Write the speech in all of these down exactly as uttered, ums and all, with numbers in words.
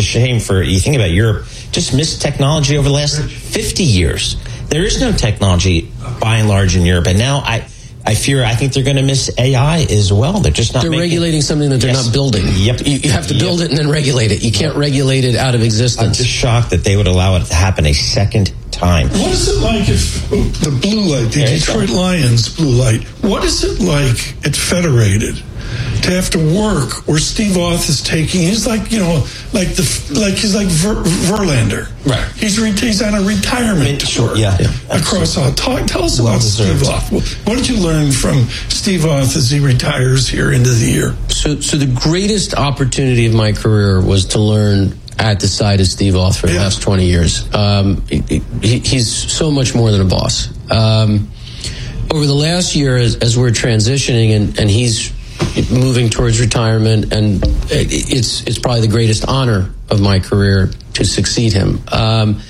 shame for, you think about Europe, just missed technology over the last fifty years. There is no technology, by and large, in Europe. And now I, I fear, I think they're going to miss A I as well. They're just not They're making, regulating something that they're yes. not building. Yep. You, you have to build yep. it and then regulate it. You can't yep. regulate it out of existence. I'm just shocked that they would allow it to happen a second time. What is it like if the blue light, the Detroit Lions blue light, what is it like at Federated to have to work where Steve Auth is taking, he's like, you know, like the, like he's like Ver, Verlander. Right. He's re, he's on a retirement tour yeah, yeah, across all. Talk, tell us well about deserved. Steve Auth. What did you learn from Steve Auth as he retires here into the year? So, so the greatest opportunity of my career was to learn at the side of Steve Auth for the yeah. last twenty years. Um, he, he, he's so much more than a boss. Um, over the last year, as, as we're transitioning and, and he's moving towards retirement, and it's it's probably the greatest honor of my career to succeed him. Um,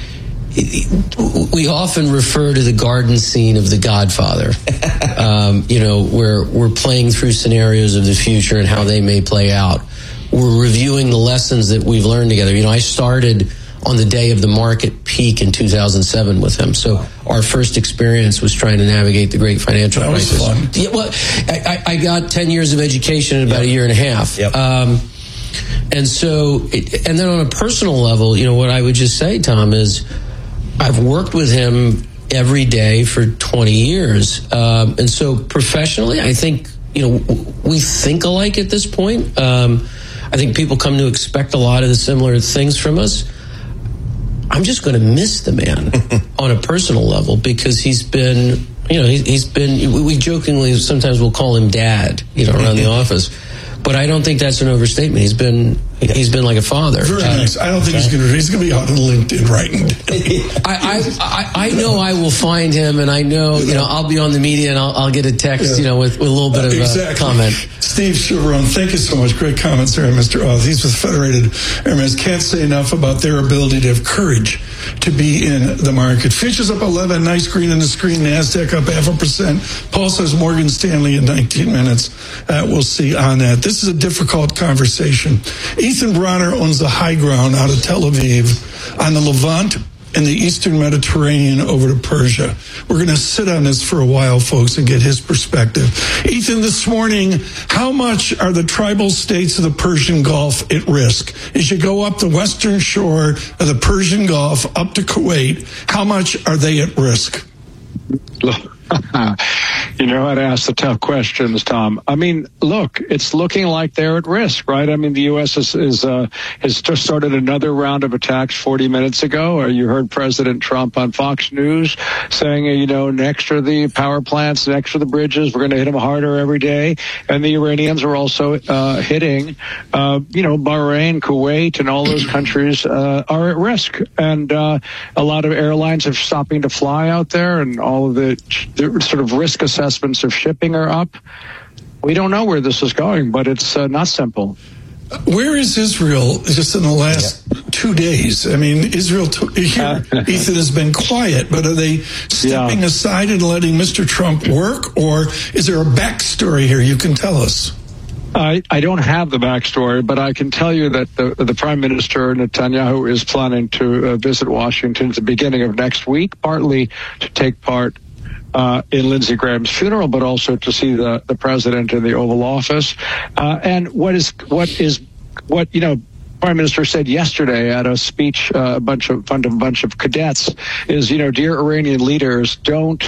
we often refer to the garden scene of The Godfather, um, you know, where we're playing through scenarios of the future and how they may play out. We're reviewing the lessons that we've learned together. You know, I started on the day of the market peak in two thousand seven with him. So our first experience was trying to navigate the great financial that crisis. Was fun. Yeah, well, I, I got ten years of education in about yep. a year and a half. Yep. Um, and so, it, and then on a personal level, you know, what I would just say, Tom, is I've worked with him every day for twenty years. Um, and so professionally, I think, you know, we think alike at this point. Um, I think people come to expect a lot of the similar things from us. I'm just going to miss the man on a personal level because he's been, you know, he, he's been, we jokingly sometimes we'll call him dad, you know, around the office. But I don't think that's an overstatement. He's been he's been like a father. Very uh, nice. I don't think he's going to he's going to be out on LinkedIn writing. I, I I know I will find him, and I know you know I'll be on the media, and I'll, I'll get a text, yeah. you know, with, with a little bit of exactly. a comment. Steve Chiavarone, thank you so much. Great comments there, Mister Auth. He's with Federated Hermes. Can't say enough about their ability to have courage to be in the market. Futures up eleven, nice green in the screen. NASDAQ up half a percent. Paul says Morgan Stanley in nineteen minutes. Uh, we'll see on that. This is a difficult conversation. Ethan Bronner owns the high ground out of Tel Aviv on the Levant and the Eastern Mediterranean over to Persia. We're going to sit on this for a while, folks, and get his perspective. Ethan, this morning, how much are the tribal states of the Persian Gulf at risk? As you go up the western shore of the Persian Gulf up to Kuwait, how much are they at risk? You know how to ask the tough questions, Tom. I mean, look, it's looking like they're at risk, right? I mean, the U S is, is uh, has just started another round of attacks forty minutes ago. Or you heard President Trump on Fox News saying, you know, next are the power plants, next are the bridges. We're going to hit them harder every day. And the Iranians are also uh, hitting, uh, you know, Bahrain, Kuwait, and all those countries uh, are at risk. And uh, a lot of airlines are stopping to fly out there, and all of the, the sort of risk assessments of shipping are up. We don't know where this is going, but it's uh, not simple. Where is Israel just in the last yeah. two days? I mean, Israel t- here, Ethan, has been quiet, but are they stepping yeah. aside and letting Mister Trump work, or is there a backstory here you can tell us? I, I don't have the backstory, but I can tell you that the, the Prime Minister Netanyahu is planning to uh, visit Washington at the beginning of next week, partly to take part Uh, in Lindsey Graham's funeral, but also to see the, the president in the Oval Office. Uh, and what is what is what you know, Prime Minister said yesterday at a speech, uh, a bunch of fund of a bunch of cadets, is you know, dear Iranian leaders, don't.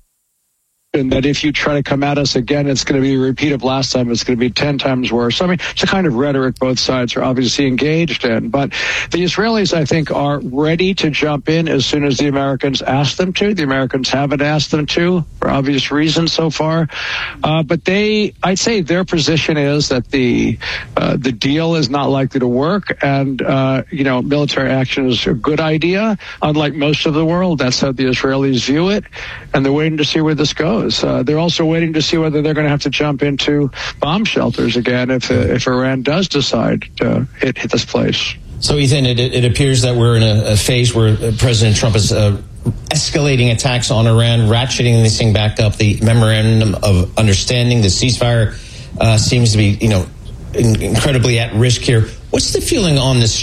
And that if you try to come at us again, it's going to be a repeat of last time. It's going to be ten times worse. I mean, it's a kind of rhetoric both sides are obviously engaged in. But the Israelis, I think, are ready to jump in as soon as the Americans ask them to. The Americans haven't asked them to for obvious reasons so far. Uh, but they, I'd say their position is that the uh, the deal is not likely to work. And, uh, you know, military action is a good idea. Unlike most of the world, that's how the Israelis view it. And they're waiting to see where this goes. Uh, they're also waiting to see whether they're going to have to jump into bomb shelters again if uh, if Iran does decide to hit, hit this place. So, Ethan, it, it appears that we're in a, a phase where President Trump is uh, escalating attacks on Iran, ratcheting this thing back up. The memorandum of understanding, the ceasefire, uh, seems to be, you know, in, incredibly at risk here. What's the feeling on this